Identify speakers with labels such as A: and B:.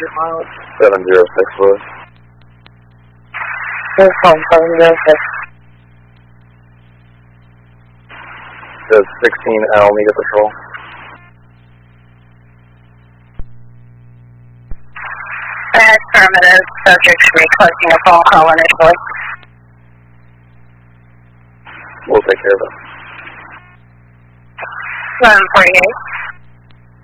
A: miles.
B: 706 Louis.
A: This home 706.
B: Does 16L need a patrol?
C: Affirmative. Subjects requesting a phone call initially.
B: We'll take care of it.
C: 748.